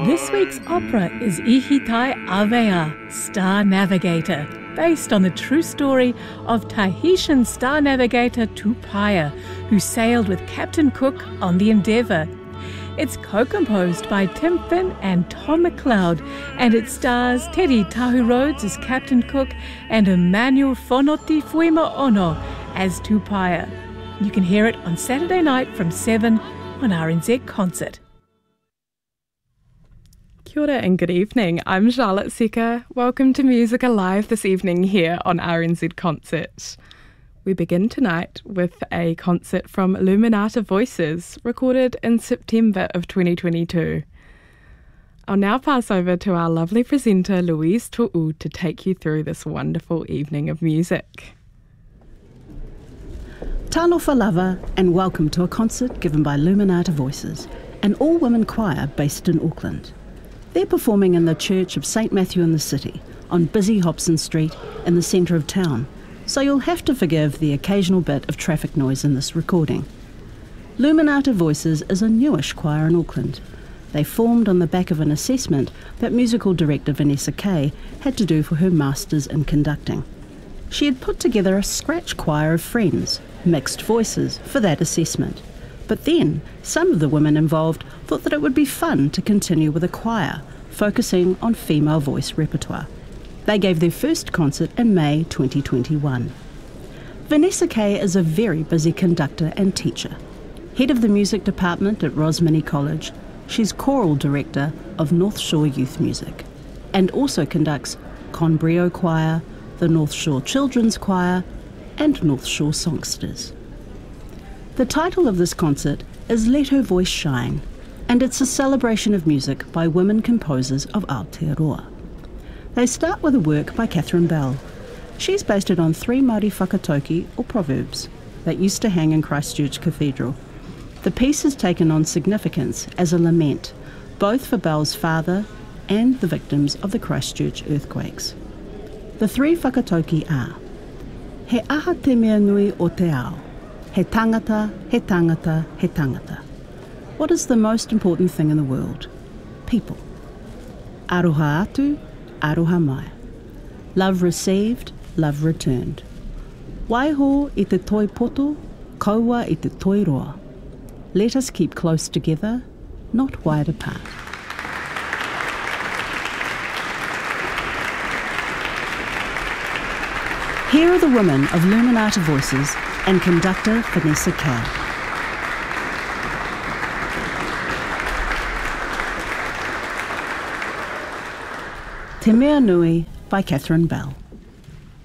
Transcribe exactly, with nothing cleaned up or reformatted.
This week's opera is Ihitai Avea, Star Navigator, based on the true story of Tahitian star navigator Tupaia, who sailed with Captain Cook on the Endeavour. It's co-composed by Tim Finn and Tom McLeod, and it stars Teddy Tahu Rhodes as Captain Cook and Emmanuel Fonoti Fuima Ono as Tupaia. You can hear it on Saturday night from seven on R N Z Concert. Kia ora and good evening. I'm Charlotte Secker. Welcome to Music Alive this evening here on R N Z Concert. We begin tonight with a concert from Luminata Voices, recorded in September of twenty twenty-two. I'll now pass over to our lovely presenter Louise Tu'u to take you through this wonderful evening of music. Talofa lava and welcome to a concert given by Luminata Voices, an all-women choir based in Auckland. They're performing in the Church of Saint Matthew in the City, on busy Hobson Street in the centre of town, so you'll have to forgive the occasional bit of traffic noise in this recording. Luminata Voices is a newish choir in Auckland. They formed on the back of an assessment that musical director Vanessa Kay had to do for her Masters in Conducting. She had put together a scratch choir of friends, mixed voices, for that assessment. But then, some of the women involved thought that it would be fun to continue with a choir, focusing on female voice repertoire. They gave their first concert in May twenty twenty-one. Vanessa Kay is a very busy conductor and teacher. Head of the music department at Rosmini College, she's choral director of North Shore Youth Music, and also conducts Conbrio Choir, the North Shore Children's Choir, and North Shore Songsters. The title of this concert is Let Her Voice Shine, and it's a celebration of music by women composers of Aotearoa. They start with a work by Catherine Bell. She's based it on three Māori whakatauki, or proverbs, that used to hang in Christchurch Cathedral. The piece has taken on significance as a lament, both for Bell's father and the victims of the Christchurch earthquakes. The three whakatauki are: He aha te mea nui o te ao. He tangata, he tangata, he tangata. What is the most important thing in the world? People. Aroha atu, aroha mai. Love received, love returned. Waiho i te toi poto, kaua i te toi roa. Let us keep close together, not wide apart. Here are the women of Luminata Voices and conductor Vanessa Kay. Te Mea Nui by Catherine Bell.